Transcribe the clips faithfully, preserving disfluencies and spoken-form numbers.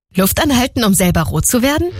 Luft anhalten, um selber rot zu werden?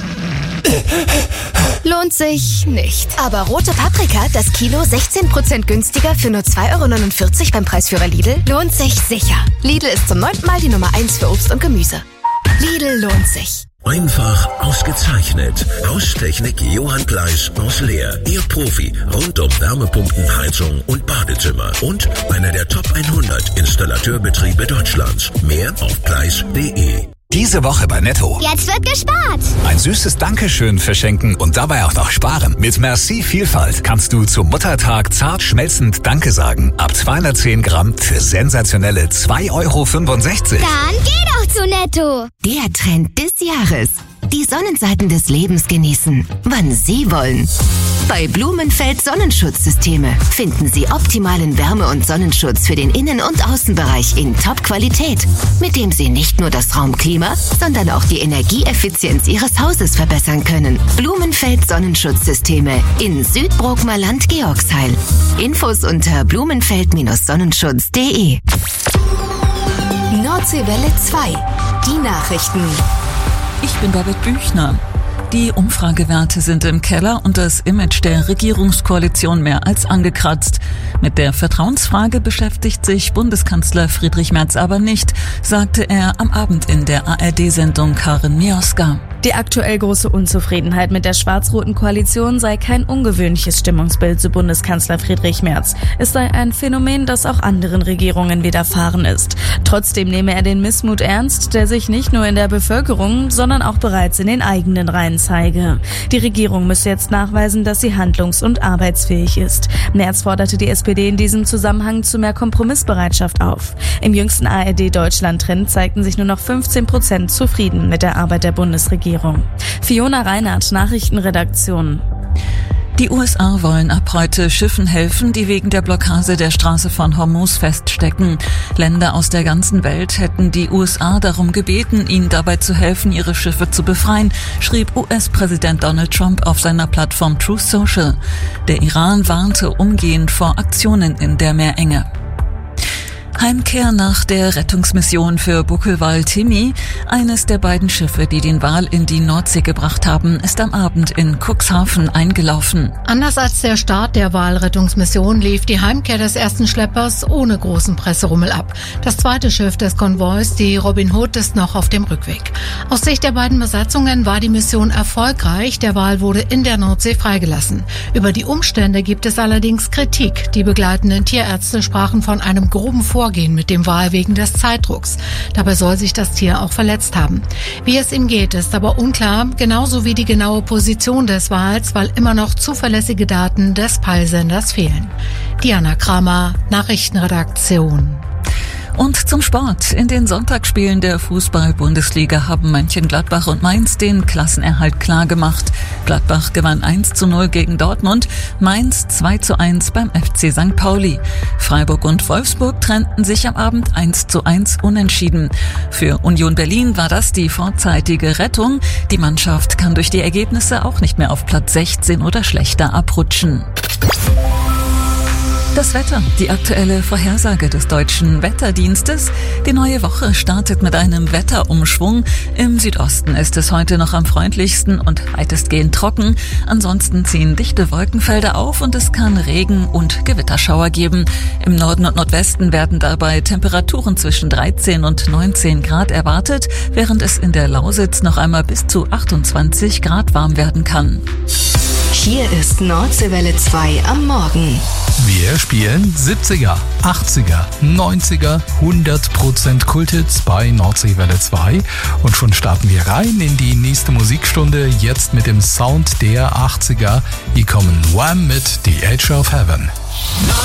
Lohnt sich nicht. Aber rote Paprika, das Kilo sechzehn Prozent günstiger für nur zwei Euro neunundvierzig beim Preisführer Lidl, lohnt sich sicher. Lidl ist zum neunten Mal die Nummer eins für Obst und Gemüse. Lidl lohnt sich. Einfach ausgezeichnet. Haustechnik Johann Pleiss aus Leer. Ihr Profi rund um Wärmepumpen, Heizung und Badezimmer. Und einer der Top hundert Installateurbetriebe Deutschlands. Mehr auf pleiss punkt de. Diese Woche bei Netto. Jetzt wird gespart. Ein süßes Dankeschön verschenken und dabei auch noch sparen. Mit Merci Vielfalt kannst du zum Muttertag zart schmelzend Danke sagen. Ab zweihundertzehn Gramm für sensationelle zwei Euro fünfundsechzig. Dann geh doch zu Netto. Der Trend des Jahres. Die Sonnenseiten des Lebens genießen, wann Sie wollen. Bei Blumenfeld Sonnenschutzsysteme finden Sie optimalen Wärme- und Sonnenschutz für den Innen- und Außenbereich in Top-Qualität, mit dem Sie nicht nur das Raumklima, sondern auch die Energieeffizienz Ihres Hauses verbessern können. Blumenfeld Sonnenschutzsysteme in Südbrookmerland Georgsheil. Infos unter blumenfeld Sonnenschutz punkt de. Nordseewelle zwei. Die Nachrichten. Ich bin Babette Büchner. Die Umfragewerte sind im Keller und das Image der Regierungskoalition mehr als angekratzt. Mit der Vertrauensfrage beschäftigt sich Bundeskanzler Friedrich Merz aber nicht, sagte er am Abend in der A R D-Sendung Karin Mioska. Die aktuell große Unzufriedenheit mit der schwarz-roten Koalition sei kein ungewöhnliches Stimmungsbild, so Bundeskanzler Friedrich Merz. Es sei ein Phänomen, das auch anderen Regierungen widerfahren ist. Trotzdem nehme er den Missmut ernst, der sich nicht nur in der Bevölkerung, sondern auch bereits in den eigenen Reihen zeige. Die Regierung müsse jetzt nachweisen, dass sie handlungs- und arbeitsfähig ist. Merz forderte die S P D in diesem Zusammenhang zu mehr Kompromissbereitschaft auf. Im jüngsten A R D-Deutschland-Trend zeigten sich nur noch fünfzehn Prozent zufrieden mit der Arbeit der Bundesregierung. Fiona Reinhardt, Nachrichtenredaktion. Die U S A wollen ab heute Schiffen helfen, die wegen der Blockade der Straße von Hormuz feststecken. Länder aus der ganzen Welt hätten die U S A darum gebeten, ihnen dabei zu helfen, ihre Schiffe zu befreien, schrieb U S-Präsident Donald Trump auf seiner Plattform Truth Social. Der Iran warnte umgehend vor Aktionen in der Meerenge. Heimkehr nach der Rettungsmission für Buckelwal-Timi. Eines der beiden Schiffe, die den Wal in die Nordsee gebracht haben, ist am Abend in Cuxhaven eingelaufen. Anders als der Start der Walrettungsmission lief die Heimkehr des ersten Schleppers ohne großen Presserummel ab. Das zweite Schiff des Konvois, die Robin Hood, ist noch auf dem Rückweg. Aus Sicht der beiden Besatzungen war die Mission erfolgreich. Der Wal wurde in der Nordsee freigelassen. Über die Umstände gibt es allerdings Kritik. Die begleitenden Tierärzte sprachen von einem groben Vorgehen mit dem Wal wegen des Zeitdrucks. Dabei soll sich das Tier auch verletzt haben. Wie es ihm geht, ist aber unklar, genauso wie die genaue Position des Wals, weil immer noch zuverlässige Daten des Peilsenders fehlen. Diana Kramer, Nachrichtenredaktion. Und zum Sport. In den Sonntagsspielen der Fußball-Bundesliga haben Mönchengladbach und Mainz den Klassenerhalt klargemacht. Gladbach gewann eins zu null gegen Dortmund, Mainz zwei zu eins beim F C Sankt Pauli. Freiburg und Wolfsburg trennten sich am Abend eins zu eins unentschieden. Für Union Berlin war das die vorzeitige Rettung. Die Mannschaft kann durch die Ergebnisse auch nicht mehr auf Platz sechzehn oder schlechter abrutschen. Das Wetter, die aktuelle Vorhersage des Deutschen Wetterdienstes. Die neue Woche startet mit einem Wetterumschwung. Im Südosten ist es heute noch am freundlichsten und weitestgehend trocken. Ansonsten ziehen dichte Wolkenfelder auf und es kann Regen und Gewitterschauer geben. Im Norden und Nordwesten werden dabei Temperaturen zwischen dreizehn und neunzehn Grad erwartet, während es in der Lausitz noch einmal bis zu achtundzwanzig Grad warm werden kann. Hier ist Nordseewelle zwei am Morgen. Wir spielen siebziger, achtziger, neunziger, hundert Prozent Kulthits bei Nordseewelle zwei. Und schon starten wir rein in die nächste Musikstunde, jetzt mit dem Sound der achtziger. Hier kommen Wham mit The Edge of Heaven.